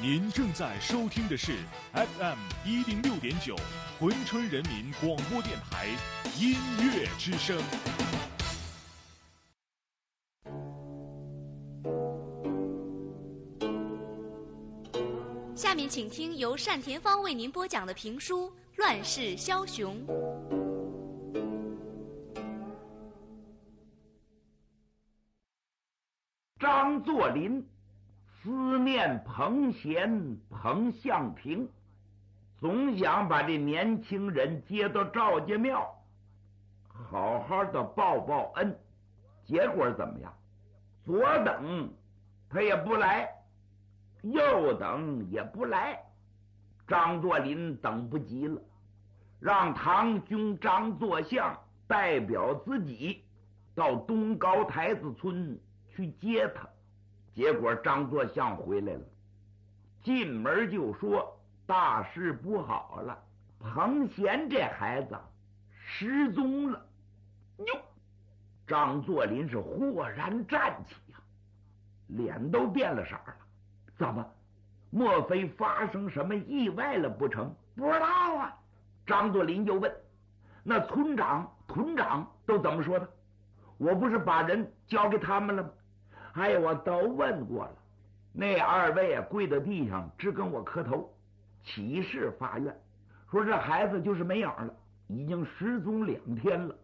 您正在收听的是 FM 106.9珲春人民广播电台音乐之声。 下面请听由单田芳为您播讲的评书《乱世枭雄》。 张作霖思念彭贤、彭相庭，总想把这年轻人接到赵家庙，好好的报报恩。结果怎么样？左等他也不来，右等也不来。张作霖等不及了，让堂兄张作相代表自己到东高台子村去接他。结果张作相回来了，进门就说大事不好了，彭贤这孩子失踪了。哟，张作霖是豁然站起呀，脸都变了色了。怎么？莫非发生什么意外了不成？不知道啊。张作霖就问，那村长、屯长都怎么说的？我不是把人交给他们了吗？哎呀，我都问过了，那二位啊跪在地上只跟我磕头，起誓发愿，说这孩子就是没影了，已经失踪2天了。